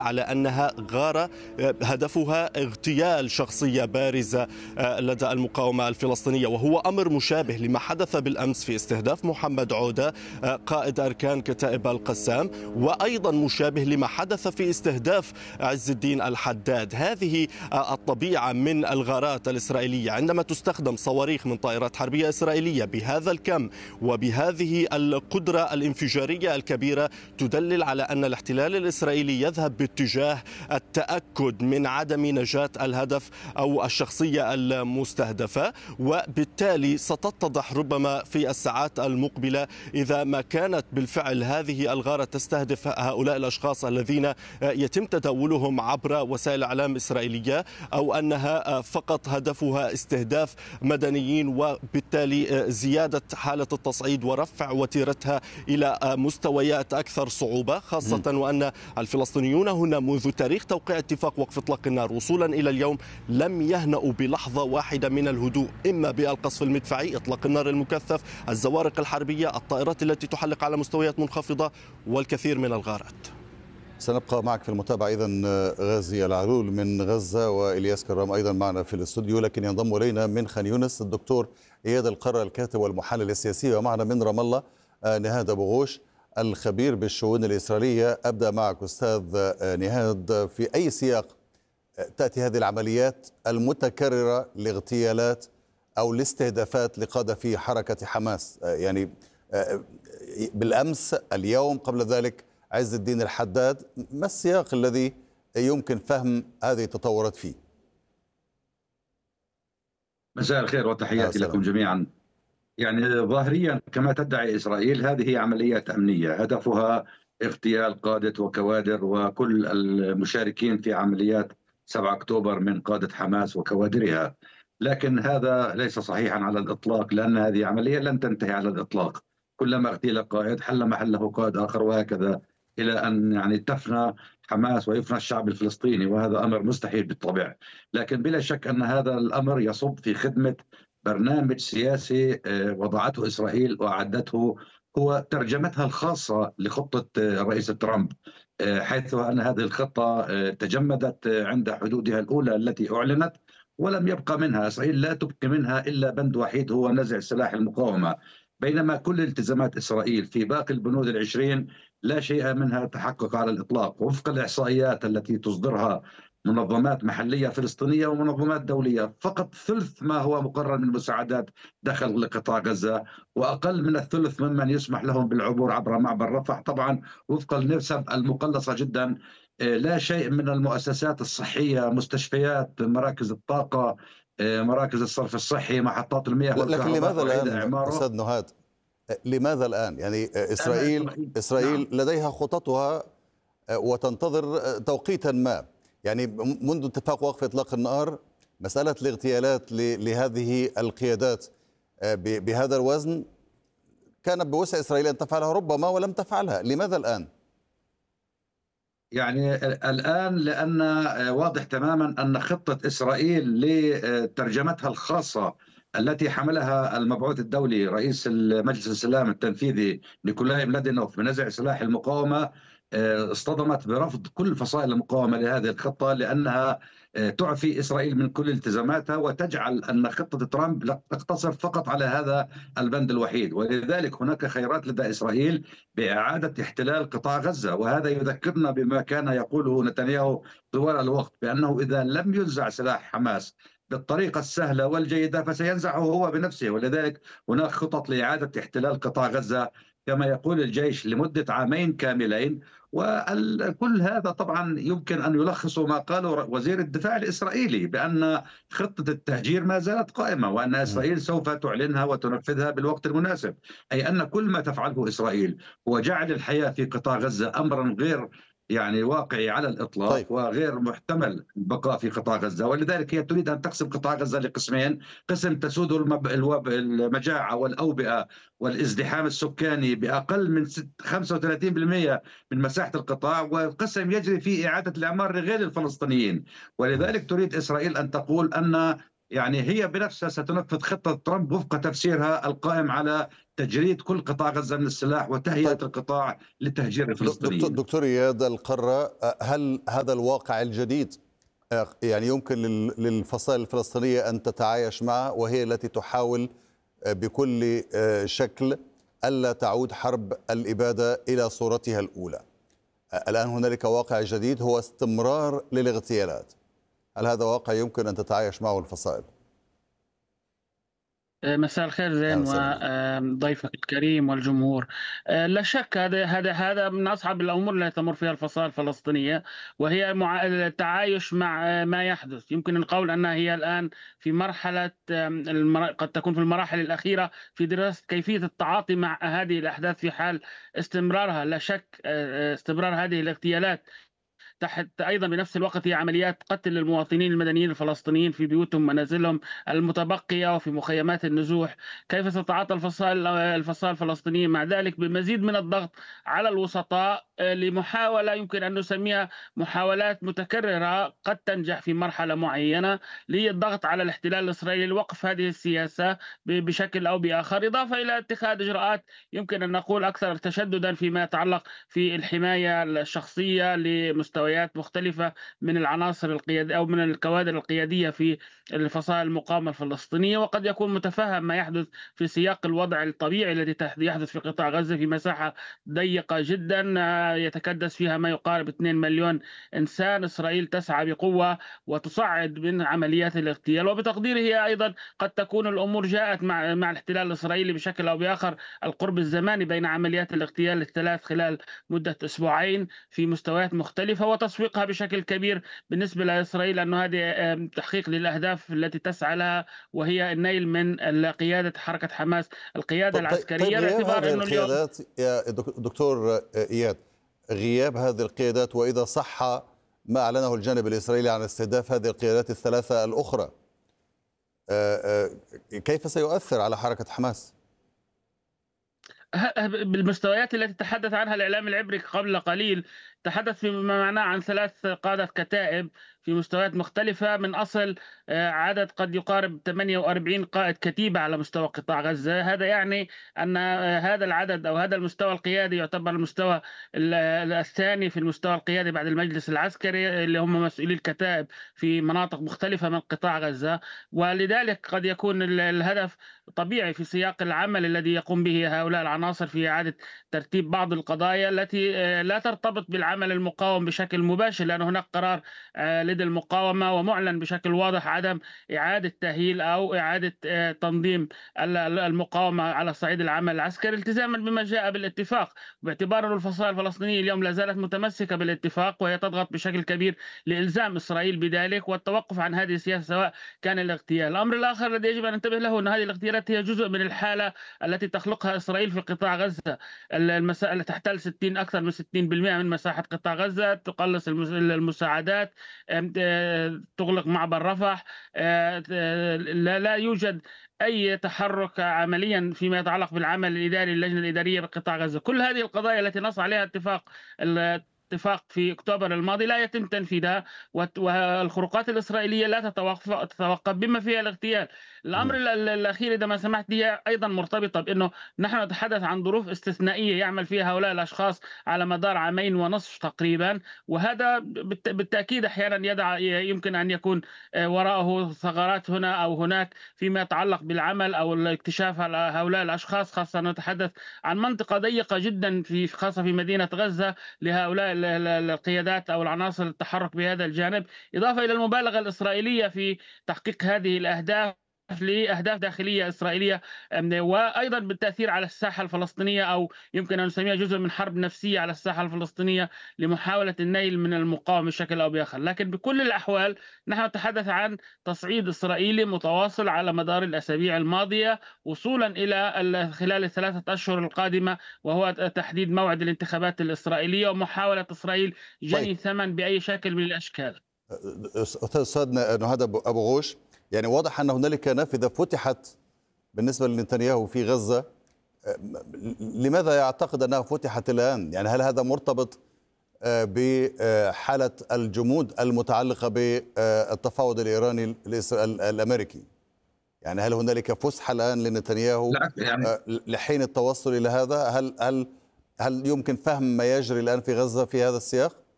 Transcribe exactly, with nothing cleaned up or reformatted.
على أنها غارة هدفها اغتيال شخصية بارزة لدى المقاومة الفلسطينية، وهو أمر مشابه لما حدث بالأمس في استهداف محمد عودة قائد أركان كتائب القسام، وأيضا مشابه لما حدث في استهداف عز الدين الحداد. هذه الطبيعة من الغارات الإسرائيلية عندما تستخدم صواريخ من طائرات حربية إسرائيلية بهذا الكم وبهذه القدرة الانفجارية الكبيرة تدلل على أن الاحتلال الإسرائيلي يذهب باتجاه التأكد من عدم نجاة الهدف أو الشخصية المستهدفة، وبالتالي ستتضح ربما في الساعات المقبلة إذا ما كانت بالفعل هذه الغارة تستهدف هؤلاء الأشخاص الذين يتم تداولهم عبر وسائل الإعلام الإسرائيلية، أو أنها فقط هدفها استهداف مدنيين وبالتالي زيادة حالة التصعيد ورفع وتيرتها إلى مستويات أكثر صعوبة، خاصة وأن الفلسطينيون هنا منذ تاريخ توقيع اتفاق وقف إطلاق النار وصولا إلى اليوم لم يهنأوا بلحظة واحدة من الهدوء، إما بالقصف المدفعي، إطلاق النار المكثف، الزوارق الحربية، الطائرات التي تحلق على مستويات منخفضة، والكثير من الغارات. سنبقى معك في المتابعة إذن غازي العلول من غزة، وإلياس كرام أيضا معنا في الاستوديو، لكن ينضم إلينا من خان يونس الدكتور إياد القرة الكاتب والمحلل السياسي، ومعنا من رام الله نهاد أبو غوش الخبير بالشؤون الإسرائيلية. أبدأ معك أستاذ نهاد، في أي سياق تأتي هذه العمليات المتكررة لاغتيالات أو لاستهدافات لقادة في حركة حماس؟ يعني بالأمس، اليوم، قبل ذلك عز الدين الحداد، ما السياق الذي يمكن فهم هذه التطورات فيه؟ مساء الخير وتحياتي لكم جميعا. يعني ظاهريا كما تدعي إسرائيل هذه هي عمليات أمنية هدفها اغتيال قادة وكوادر وكل المشاركين في عمليات سبعة أكتوبر من قادة حماس وكوادرها، لكن هذا ليس صحيحا على الإطلاق، لأن هذه عملية لن تنتهي على الإطلاق. كلما اغتيل قائد حل محله قائد آخر، وهكذا إلى أن يعني تفنى حماس ويفنى الشعب الفلسطيني، وهذا أمر مستحيل بالطبع. لكن بلا شك أن هذا الأمر يصب في خدمة برنامج سياسي وضعته إسرائيل وأعدته، هو ترجمتها الخاصة لخطة الرئيس ترامب، حيث أن هذه الخطة تجمدت عند حدودها الأولى التي أعلنت، ولم يبقى منها إسرائيل لا تبقي منها إلا بند وحيد هو نزع سلاح المقاومة، بينما كل التزامات إسرائيل في باقي البنود العشرين لا شيء منها تحقق على الإطلاق، وفق الإحصائيات التي تصدرها منظمات محلية فلسطينية ومنظمات دولية. فقط ثلث ما هو مقرر من مساعدات دخل لقطاع غزة، وأقل من الثلث ممن يسمح لهم بالعبور عبر معبر رفح، طبعا وفق النسب المقلصة جدا. لا شيء من المؤسسات الصحية، مستشفيات، مراكز الطاقة، مراكز الصرف الصحي، محطات المياه والكهرباء. لكن لماذا الآن أستاذ نهاد؟ لماذا الآن؟ يعني إسرائيل إسرائيل نعم. لديها خططها وتنتظر توقيتا ما، يعني منذ اتفاق وقف إطلاق النار مسألة الاغتيالات لهذه القيادات بهذا الوزن كان بوسع إسرائيل أن تفعلها ربما، ولم تفعلها. لماذا الآن؟ يعني الآن لأن واضح تماما أن خطة إسرائيل لترجمتها الخاصة التي حملها المبعوث الدولي رئيس مجلس السلام التنفيذي نيكولاي ملادينوف بنزع سلاح المقاومة اصطدمت برفض كل فصائل المقاومة لهذه الخطة، لأنها تعفي إسرائيل من كل التزاماتها وتجعل أن خطة ترامب تقتصر فقط على هذا البند الوحيد. ولذلك هناك خيارات لدى إسرائيل بإعادة احتلال قطاع غزة، وهذا يذكرنا بما كان يقوله نتنياهو طوال الوقت، بأنه إذا لم ينزع سلاح حماس بالطريقة السهلة والجيدة فسينزعه هو بنفسه. ولذلك هناك خطط لإعادة احتلال قطاع غزة كما يقول الجيش لمدة عامين كاملين، وكل هذا طبعا يمكن أن يلخص ما قاله وزير الدفاع الإسرائيلي بأن خطة التهجير ما زالت قائمة، وأن إسرائيل سوف تعلنها وتنفذها بالوقت المناسب. أي أن كل ما تفعله إسرائيل هو جعل الحياة في قطاع غزة أمرا غير يعني واقعي على الإطلاق. طيب. وغير محتمل البقاء في قطاع غزة، ولذلك هي تريد أن تقسم قطاع غزة لقسمين: قسم تسود المجاعة والأوبئة والازدحام السكاني بأقل من خمسة وثلاثين بالمئة من مساحة القطاع، وقسم يجري فيه إعادة الإعمار لغير الفلسطينيين. ولذلك تريد إسرائيل أن تقول أن يعني هي بنفسها ستنفذ خطة ترامب وفق تفسيرها القائم على تجريد كل قطاع غزة من السلاح وتهيئة طيب القطاع لتهجير دكتور الفلسطينيين. دكتور اياد القره، هل هذا الواقع الجديد يعني يمكن للفصائل الفلسطينيه ان تتعايش معه، وهي التي تحاول بكل شكل الا تعود حرب الاباده الى صورتها الاولى؟ الان هنالك واقع جديد هو استمرار للاغتيالات، هل هذا واقع يمكن ان تتعايش معه الفصائل؟ مساء الخير زين وضيفك الكريم والجمهور. لا شك هذا هذا هذا من اصعب الامور التي تمر فيها الفصائل الفلسطينيه، وهي التعايش مع ما يحدث. يمكن القول انها هي الان في مرحله قد تكون في المراحل الاخيره في دراسه كيفيه التعاطي مع هذه الاحداث في حال استمرارها. لا شك استمرار هذه الاغتيالات تحت أيضا بنفس الوقت هي عمليات قتل المواطنين المدنيين الفلسطينيين في بيوتهم ومنازلهم المتبقية وفي مخيمات النزوح. كيف ستتعاطى الفصائل الفصائل الفلسطينيين مع ذلك؟ بمزيد من الضغط على الوسطاء لمحاولة يمكن أن نسميها محاولات متكررة قد تنجح في مرحلة معينة للضغط على الاحتلال الإسرائيلي لوقف هذه السياسة بشكل أو بآخر، إضافة إلى اتخاذ إجراءات يمكن أن نقول أكثر تشددا فيما يتعلق في الحماية الشخصية لمستويات مختلفة من العناصر القيادية أو من الكوادر القيادية في الفصائل المقاومة الفلسطينية. وقد يكون متفهم ما يحدث في سياق الوضع الطبيعي الذي يحدث في قطاع غزة في مساحة ضيقة جدا يتكدس فيها ما يقارب اثنين مليون إنسان. إسرائيل تسعى بقوة وتصعد من عمليات الاغتيال، وبتقديره هي أيضا قد تكون الأمور جاءت مع مع الاحتلال الإسرائيلي بشكل أو بآخر القرب الزماني بين عمليات الاغتيال الثلاث خلال مدة أسبوعين في مستويات مختلفة، وتسويقها بشكل كبير بالنسبة لإسرائيل أنه هذه تحقيق للأهداف التي تسعى لها، وهي النيل من قيادة حركة حماس القيادة العسكرية. طيب غياب باعتبار هذه أنه القيادات يا دكتور إياد، غياب هذه القيادات وإذا صح ما أعلنه الجانب الإسرائيلي عن استهداف هذه القيادات الثلاثة الأخرى، كيف سيؤثر على حركة حماس؟ بالمستويات التي تحدث عنها الإعلام العبري قبل قليل، تحدث فيما معناه عن ثلاث قادة كتائب في مستويات مختلفة من أصل عدد قد يقارب ثمانية وأربعين قائد كتيبة على مستوى قطاع غزة. هذا يعني أن هذا العدد أو هذا المستوى القيادي يعتبر المستوى الثاني في المستوى القيادي بعد المجلس العسكري اللي هم مسؤولي الكتائب في مناطق مختلفة من قطاع غزة. ولذلك قد يكون الهدف طبيعي في سياق العمل الذي يقوم به هؤلاء العناصر في إعادة ترتيب بعض القضايا التي لا ترتبط بالعمل المقاوم بشكل مباشر، لأن هناك قرار لدى المقاومة ومعلن بشكل واضح عدم إعادة تأهيل أو إعادة تنظيم المقاومة على صعيد العمل العسكري التزاما بما جاء بالاتفاق، باعتبار أن الفصائل الفلسطينية اليوم لا زالت متمسكة بالاتفاق وهي تضغط بشكل كبير لإلزام إسرائيل بذلك والتوقف عن هذه السياسة سواء كان الاغتيال. الأمر الآخر الذي يجب أن ننتبه له أن هذه الاغتيالات هي جزء من الحالة التي تخلقها إسرائيل في قطاع غزة. المساء تحتل ستين أكثر من ستين بالمئة من مساحة قطاع غزة، تقلص المساعدات، تغلق معبر رفح، لا لا يوجد أي تحرك عمليا فيما يتعلق بالعمل الإداري للجنة الإدارية بقطاع غزة. كل هذه القضايا التي نص عليها اتفاق اتفاق في أكتوبر الماضي لا يتم تنفيذها، والخروقات الإسرائيلية لا تتوقف تتوقف بما فيها الاغتيال. الأمر الأخير إذا ما سمحت هي أيضا مرتبطة بأنه نحن نتحدث عن ظروف استثنائية يعمل فيها هؤلاء الأشخاص على مدار عامين ونصف تقريبا، وهذا بالتأكيد أحيانا يدع يمكن أن يكون وراءه ثغرات هنا أو هناك فيما يتعلق بالعمل أو الاكتشاف هؤلاء الأشخاص، خاصة نتحدث عن منطقة ضيقة جدا في خاصة في مدينة غزة لهؤلاء القيادات أو العناصر التحرك بهذا الجانب، إضافة إلى المبالغة الإسرائيلية في تحقيق هذه الأهداف لأهداف داخلية إسرائيلية، وأيضا بالتأثير على الساحة الفلسطينية أو يمكن أن نسميها جزء من حرب نفسية على الساحة الفلسطينية لمحاولة النيل من المقاومة بشكل أو بآخر. لكن بكل الأحوال نحن نتحدث عن تصعيد إسرائيلي متواصل على مدار الأسابيع الماضية وصولا إلى خلال الثلاثة أشهر القادمة، وهو تحديد موعد الانتخابات الإسرائيلية ومحاولة إسرائيل جني ثمن بأي شكل من الأشكال. أستاذ نهاد أبو غوش، يعني واضح أن هنالك نافذة فتحت بالنسبة لنتنياهو في غزة، لماذا يعتقد أنها فتحت الآن؟ يعني هل هذا مرتبط بحالة الجمود المتعلقة بالتفاوض الإيراني الأمريكي؟ يعني هل هنالك فسحة الآن لنتنياهو يعني لحين التوصل إلى هذا؟ هل هل هل يمكن فهم ما يجري الآن في غزة في هذا السياق؟